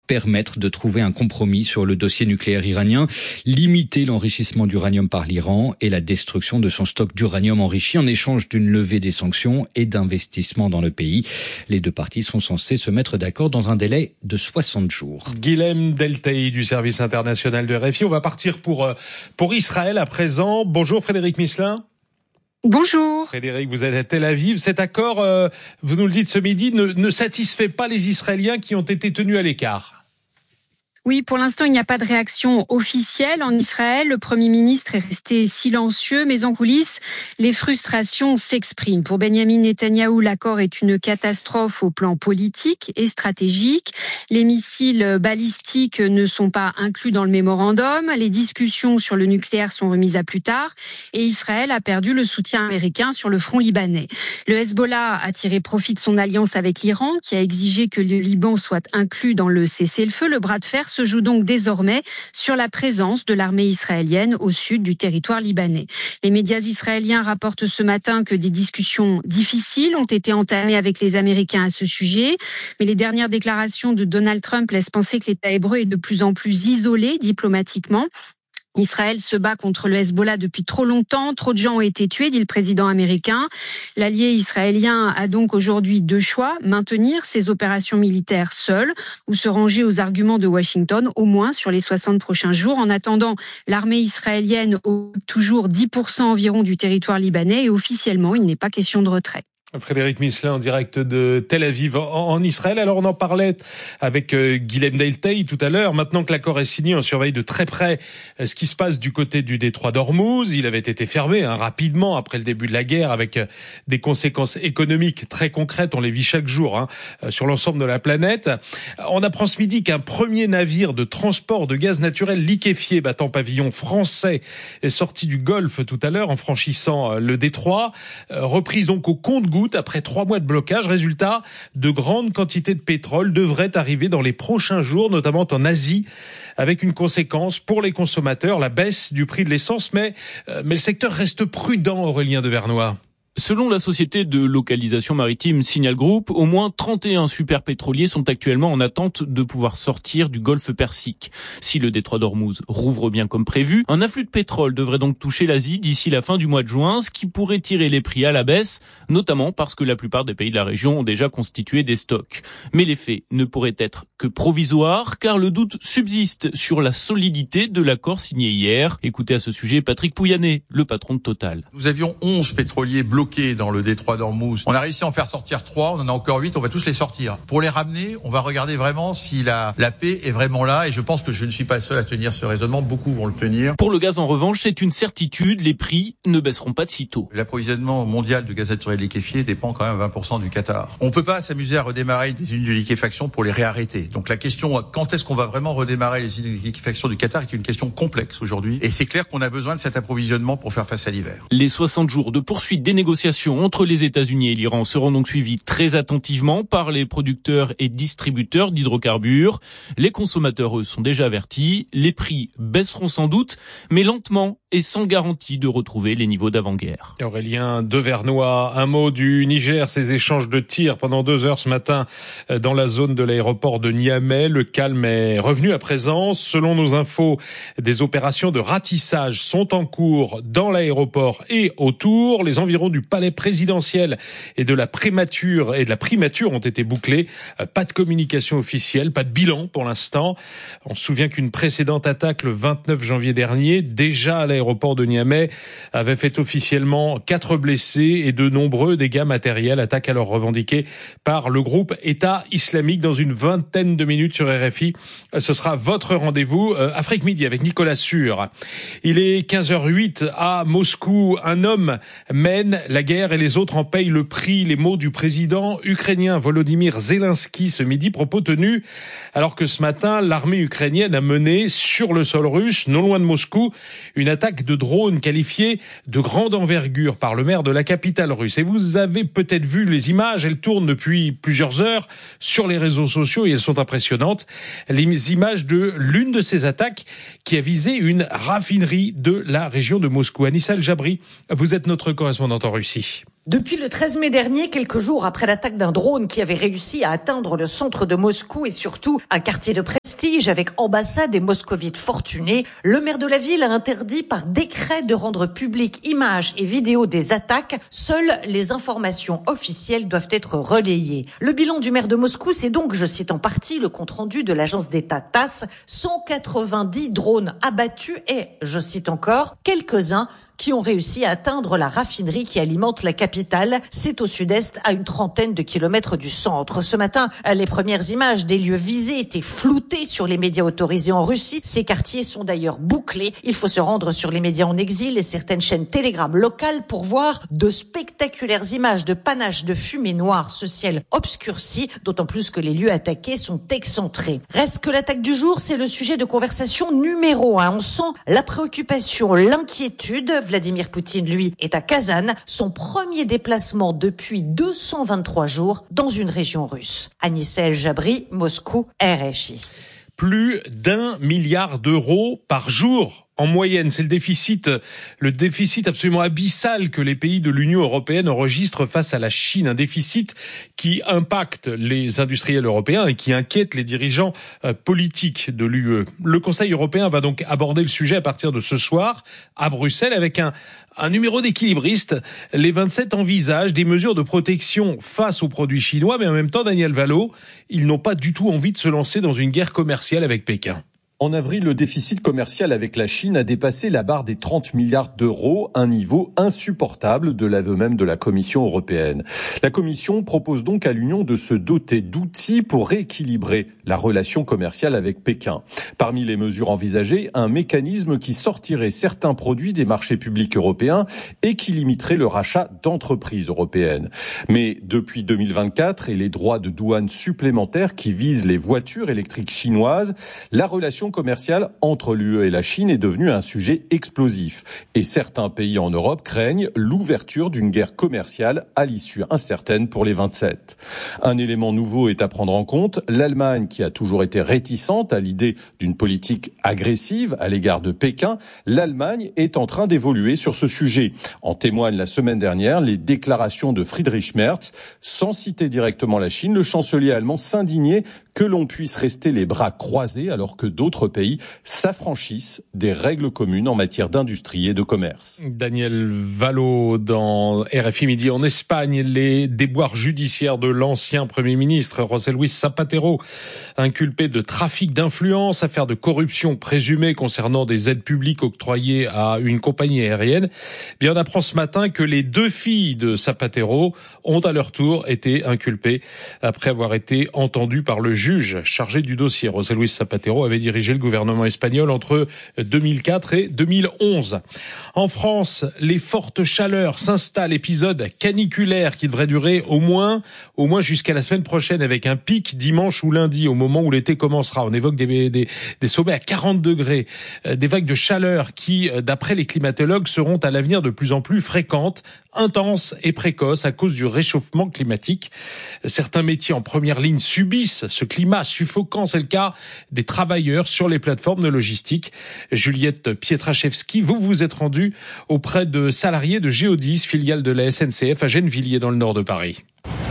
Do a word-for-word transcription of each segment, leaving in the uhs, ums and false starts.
permettre de trouver un compromis sur le dossier nucléaire iranien, limiter l'enrichissement d'uranium par l'Iran et la destruction de son stock d'uranium enrichi en échange d'une levée des sanctions et d'investissements dans le pays. Les deux parties sont censées se mettre d'accord dans un délai de soixante jours. Guilhem Deltaï du service international de R F I. On va partir pour, pour Israël à présent. Bonjour Frédéric Misselin. Bonjour. Frédéric, vous êtes à Tel Aviv. Cet accord, euh, vous nous le dites ce midi, ne, ne satisfait pas les Israéliens qui ont été tenus à l'écart. Oui, pour l'instant, il n'y a pas de réaction officielle en Israël. Le Premier ministre est resté silencieux, mais en coulisses, les frustrations s'expriment. Pour Benjamin Netanyahou, l'accord est une catastrophe au plan politique et stratégique. Les missiles balistiques ne sont pas inclus dans le mémorandum. Les discussions sur le nucléaire sont remises à plus tard. Et Israël a perdu le soutien américain sur le front libanais. Le Hezbollah a tiré profit de son alliance avec l'Iran, qui a exigé que le Liban soit inclus dans le cessez-le-feu. Le bras de fer se joue donc désormais sur la présence de l'armée israélienne au sud du territoire libanais. Les médias israéliens rapportent ce matin que des discussions difficiles ont été entamées avec les Américains à ce sujet, mais les dernières déclarations de Donald Trump laissent penser que l'État hébreu est de plus en plus isolé diplomatiquement. Israël se bat contre le Hezbollah depuis trop longtemps. Trop de gens ont été tués, dit le président américain. L'allié israélien a donc aujourd'hui deux choix. Maintenir ses opérations militaires seul ou se ranger aux arguments de Washington, au moins sur les soixante prochains jours. En attendant, l'armée israélienne occupe toujours dix pour cent environ du territoire libanais et officiellement, il n'est pas question de retrait. Frédéric Misselin en direct de Tel Aviv en, en Israël. Alors on en parlait avec euh, Guilhem Deltaï tout à l'heure. Maintenant que l'accord est signé, on surveille de très près euh, ce qui se passe du côté du détroit d'Ormuz. Il avait été fermé hein, rapidement après le début de la guerre avec euh, des conséquences économiques très concrètes. On les vit chaque jour hein, euh, sur l'ensemble de la planète. On apprend ce midi qu'un premier navire de transport de gaz naturel liquéfié battant pavillon français est sorti du Golfe tout à l'heure en franchissant euh, le détroit. Euh, reprise donc au compte-gouttes après trois mois de blocage. Résultat, de grandes quantités de pétrole devraient arriver dans les prochains jours, notamment en Asie, avec une conséquence pour les consommateurs, la baisse du prix de l'essence. Mais, euh, mais le secteur reste prudent, Aurélien Devernois. Selon la société de localisation maritime Signal Group, au moins trente et un superpétroliers sont actuellement en attente de pouvoir sortir du golfe Persique. Si le détroit d'Ormuz rouvre bien comme prévu, un afflux de pétrole devrait donc toucher l'Asie d'ici la fin du mois de juin, ce qui pourrait tirer les prix à la baisse, notamment parce que la plupart des pays de la région ont déjà constitué des stocks. Mais l'effet ne pourrait être que provisoire, car le doute subsiste sur la solidité de l'accord signé hier. Écoutez à ce sujet Patrick Pouyanné, le patron de Total. Nous avions onze pétroliers bloqués dans le détroit d'Ormuz. On a réussi à en faire sortir trois, on en a encore huit, on va tous les sortir. Pour les ramener, on va regarder vraiment si la, la paix est vraiment là, et je pense que je ne suis pas seul à tenir ce raisonnement, beaucoup vont le tenir. Pour le gaz en revanche, c'est une certitude, les prix ne baisseront pas de sitôt. L'approvisionnement mondial de gaz naturel liquéfié dépend quand même à vingt pour cent du Qatar. On ne peut pas s'amuser à redémarrer des unités de liquéfaction pour les réarrêter. Donc la question, quand est-ce qu'on va vraiment redémarrer les unités de liquéfaction du Qatar est une question complexe aujourd'hui, et c'est clair qu'on a besoin de cet approvisionnement pour faire face à l'hiver. Les soixante jours de poursuite des négociations entre les États-Unis et l'Iran seront donc suivis très attentivement par les producteurs et distributeurs d'hydrocarbures. Les consommateurs, eux, sont déjà avertis. Les prix baisseront sans doute, mais lentement et sans garantie de retrouver les niveaux d'avant-guerre. Aurélien Devernois, un mot du Niger, ces échanges de tirs pendant deux heures ce matin dans la zone de l'aéroport de Niamey. Le calme est revenu à présent. Selon nos infos, des opérations de ratissage sont en cours dans l'aéroport et autour. Les environs du palais présidentiel et de la primature et de la primature ont été bouclés. Pas de communication officielle, pas de bilan pour l'instant. On se souvient qu'une précédente attaque le vingt-neuf janvier dernier, déjà à l'aéroport L'aéroport de Niamey, avait fait officiellement quatre blessés et de nombreux dégâts matériels. Attaque alors revendiquée par le groupe État islamique. Dans une vingtaine de minutes sur R F I, ce sera votre rendez-vous euh, Afrique Midi avec Nicolas Sûr. Il est quinze heures huit à Moscou. Un homme mène la guerre et les autres en payent le prix. Les mots du président ukrainien Volodymyr Zelensky ce midi, propos tenus alors que ce matin, l'armée ukrainienne a mené sur le sol russe, non loin de Moscou, une attaque de drones qualifiée de grande envergure par le maire de la capitale russe. Et vous avez peut-être vu les images, elles tournent depuis plusieurs heures sur les réseaux sociaux et elles sont impressionnantes. Les images de l'une de ces attaques qui a visé une raffinerie de la région de Moscou. Anissa El Jabri, vous êtes notre correspondante en Russie. Depuis le treize mai dernier, quelques jours après l'attaque d'un drone qui avait réussi à atteindre le centre de Moscou et surtout un quartier de prestige avec ambassade et moscovites fortunés, le maire de la ville a interdit par décret de rendre publiques images et vidéos des attaques. Seules les informations officielles doivent être relayées. Le bilan du maire de Moscou, c'est donc, je cite en partie le compte-rendu de l'agence d'État T A S S, cent quatre-vingt-dix drones abattus et, je cite encore, quelques-uns qui ont réussi à atteindre la raffinerie qui alimente la capitale. C'est au sud-est, à une trentaine de kilomètres du centre. Ce matin, les premières images des lieux visés étaient floutées sur les médias autorisés en Russie. Ces quartiers sont d'ailleurs bouclés. Il faut se rendre sur les médias en exil et certaines chaînes Telegram locales pour voir de spectaculaires images de panaches de fumée noire, ce ciel obscurci, d'autant plus que les lieux attaqués sont excentrés. Reste que l'attaque du jour, c'est le sujet de conversation numéro un. On sent la préoccupation, l'inquiétude. Vladimir Poutine, lui, est à Kazan, son premier déplacement depuis deux cent vingt-trois jours dans une région russe. Agnès El-Jabri, Moscou, R F I. Plus d'un milliard d'euros par jour. En moyenne, c'est le déficit, le déficit absolument abyssal que les pays de l'Union européenne enregistrent face à la Chine. Un déficit qui impacte les industriels européens et qui inquiète les dirigeants euh, politiques de l'U E. Le Conseil européen va donc aborder le sujet à partir de ce soir à Bruxelles avec un, un numéro d'équilibriste. Les vingt-sept envisagent des mesures de protection face aux produits chinois, mais en même temps, Daniel Valo, ils n'ont pas du tout envie de se lancer dans une guerre commerciale avec Pékin. En avril, le déficit commercial avec la Chine a dépassé la barre des trente milliards d'euros, un niveau insupportable de l'aveu même de la Commission européenne. La Commission propose donc à l'Union de se doter d'outils pour rééquilibrer la relation commerciale avec Pékin. Parmi les mesures envisagées, un mécanisme qui sortirait certains produits des marchés publics européens et qui limiterait le rachat d'entreprises européennes. Mais depuis deux mille vingt-quatre et les droits de douane supplémentaires qui visent les voitures électriques chinoises, la relation commerciale entre l'U E et la Chine est devenue un sujet explosif. Et certains pays en Europe craignent l'ouverture d'une guerre commerciale à l'issue incertaine pour les vingt-sept. Un élément nouveau est à prendre en compte. L'Allemagne, qui a toujours été réticente à l'idée d'une politique agressive à l'égard de Pékin, l'Allemagne est en train d'évoluer sur ce sujet. En témoignent la semaine dernière les déclarations de Friedrich Merz. Sans citer directement la Chine, le chancelier allemand s'indignait que l'on puisse rester les bras croisés alors que d'autres pays s'affranchissent des règles communes en matière d'industrie et de commerce. Daniel Valo dans R F I Midi. En Espagne, les déboires judiciaires de l'ancien Premier ministre José Luis Zapatero, inculpé de trafic d'influence, affaire de corruption présumée concernant des aides publiques octroyées à une compagnie aérienne. Bien, on apprend ce matin que les deux filles de Zapatero ont à leur tour été inculpées après avoir été entendues par le juge chargé du dossier. José Luis Zapatero avait dirigé le gouvernement espagnol entre deux mille quatre et deux mille onze. En France, les fortes chaleurs s'installent, épisode caniculaire qui devrait durer au moins, au moins jusqu'à la semaine prochaine avec un pic dimanche ou lundi au moment où l'été commencera. On évoque des, des, des sommets à quarante degrés, des vagues de chaleur qui, d'après les climatologues, seront à l'avenir de plus en plus fréquentes, intenses et précoces à cause du réchauffement climatique. Certains métiers en première ligne subissent ce climat suffocant. C'est le cas des travailleurs sur les plateformes de logistique. Juliette Pietraszewski, vous vous êtes rendue auprès de salariés de Géodis, filiale de la S N C F à Gennevilliers dans le nord de Paris.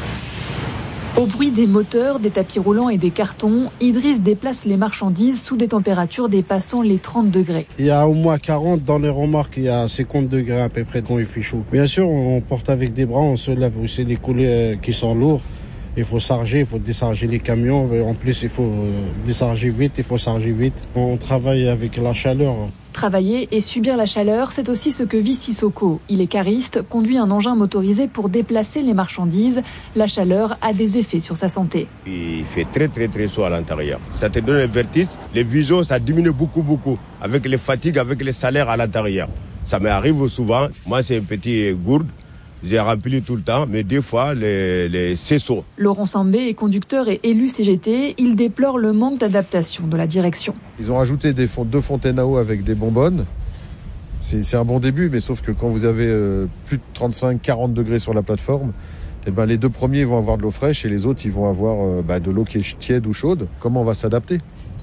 Au bruit des moteurs, des tapis roulants et des cartons, Idriss déplace les marchandises sous des températures dépassant les trente degrés. Il y a au moins quarante dans les remorques, il y a cinquante degrés à peu près quand il fait chaud. Bien sûr, on porte avec des bras, on se lève aussi les coulées qui sont lourds. Il faut charger, il faut décharger les camions. En plus, il faut décharger vite, il faut charger vite. On travaille avec la chaleur. Travailler et subir la chaleur, c'est aussi ce que vit Sissoko. Il est cariste, conduit un engin motorisé pour déplacer les marchandises. La chaleur a des effets sur sa santé. Il fait très très très chaud à l'intérieur. Ça te donne le vertige, les visions, ça diminue beaucoup beaucoup. Avec les fatigues, avec les salaires à l'intérieur. Ça m'arrive souvent. Moi, c'est une petite gourde. J'ai rempli tout le temps, mais des fois, les, les, c'est chaud. Laurent Sambé est conducteur et élu C G T. Il déplore le manque d'adaptation de la direction. Ils ont rajouté des, deux fontaines à eau avec des bonbonnes. C'est, c'est un bon début, mais sauf que quand vous avez euh, plus de trente-cinq à quarante degrés sur la plateforme, eh ben, les deux premiers vont avoir de l'eau fraîche et les autres, ils vont avoir euh, bah, de l'eau qui est tiède ou chaude. Comment on va s'adapter ?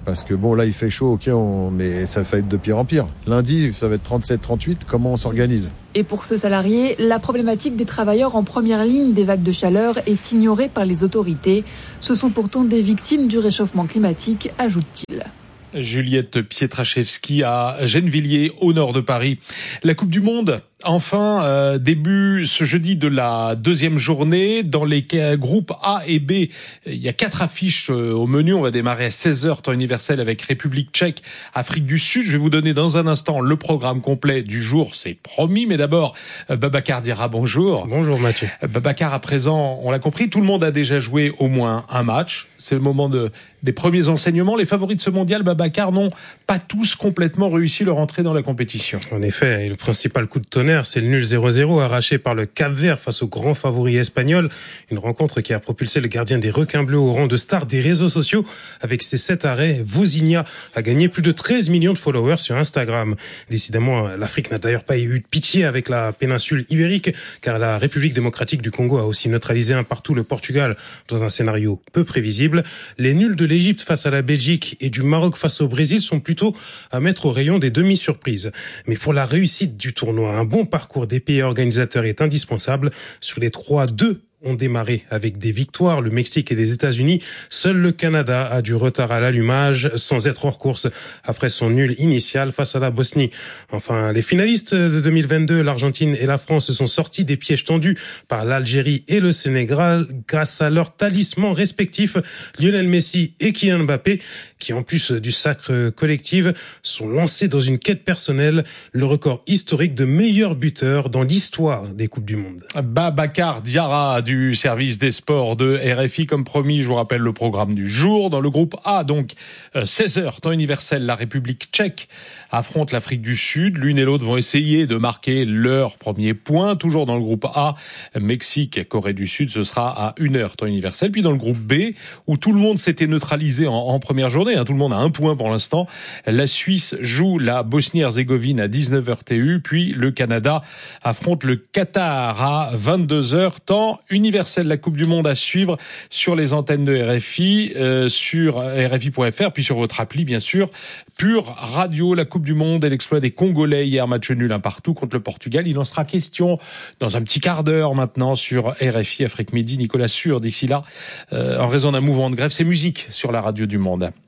Parce que bon, là, il fait chaud, ok, on... mais ça va être de pire en pire. Lundi, ça va être trente-sept trente-huit. Comment on s'organise ? Et pour ce salarié, la problématique des travailleurs en première ligne des vagues de chaleur est ignorée par les autorités. Ce sont pourtant des victimes du réchauffement climatique, ajoute-t-il. Juliette Pietraszewski à Gennevilliers, au nord de Paris. La Coupe du Monde, enfin, euh, début ce jeudi de la deuxième journée. Dans les groupes A et B, il y a quatre affiches au menu. On va démarrer à seize heures, temps universel, avec République tchèque, Afrique du Sud. Je vais vous donner dans un instant le programme complet du jour, c'est promis. Mais d'abord, Babacar Diarra, bonjour. Bonjour Mathieu. Babacar, à présent, on l'a compris, tout le monde a déjà joué au moins un match. C'est le moment de, des premiers enseignements. Les favoris de ce mondial, Babacar, n'ont pas tous complètement réussi leur entrée dans la compétition. En effet, et le principal coup de tonnerre, c'est le nul zéro zéro arraché par le Cap-Vert face au grand favori espagnol. Une rencontre qui a propulsé le gardien des requins bleus au rang de star des réseaux sociaux. Avec ses sept arrêts, Vozinha a gagné plus de treize millions de followers sur Instagram. Décidément, l'Afrique n'a d'ailleurs pas eu de pitié avec la péninsule ibérique, car la République démocratique du Congo a aussi neutralisé un partout le Portugal dans un scénario peu prévisible. Les nuls de l'Égypte face à la Belgique et du Maroc face au Brésil sont plutôt à mettre au rayon des demi-surprises. Mais pour la réussite du tournoi, un bon parcours des pays organisateurs est indispensable. Sur les trois, deux ont démarré avec des victoires, le Mexique et les États-Unis. Seul le Canada a du retard à l'allumage, sans être hors course après son nul initial face à la Bosnie. Enfin, les finalistes de deux mille vingt-deux, l'Argentine et la France, se sont sortis des pièges tendus par l'Algérie et le Sénégal grâce à leurs talismans respectifs, Lionel Messi et Kylian Mbappé, qui en plus du sacre collectif, sont lancés dans une quête personnelle, le record historique de meilleur buteur dans l'histoire des Coupes du Monde. Babacar Diarra du du service des sports de R F I. Comme promis, je vous rappelle le programme du jour. Dans le groupe A, donc, seize heures, temps universel, la République tchèque affronte l'Afrique du Sud. L'une et l'autre vont essayer de marquer leur premier point. Toujours dans le groupe A, Mexique, Corée du Sud, ce sera à une heure, temps universel. Puis dans le groupe B, où tout le monde s'était neutralisé en, en première journée, hein, tout le monde a un point pour l'instant, la Suisse joue la Bosnie-Herzégovine à dix-neuf heures T U, puis le Canada affronte le Qatar à vingt-deux heures, temps universel. La Coupe du Monde à suivre sur les antennes de R F I, euh, sur R F I point F R, puis sur votre appli, bien sûr. Pure Radio, la Coupe du Monde et l'exploit des Congolais hier, match nul un partout contre le Portugal. Il en sera question dans un petit quart d'heure maintenant sur R F I Afrique Midi. Nicolas Sûr, d'ici là, euh, en raison d'un mouvement de grève, c'est musique sur la radio du Monde.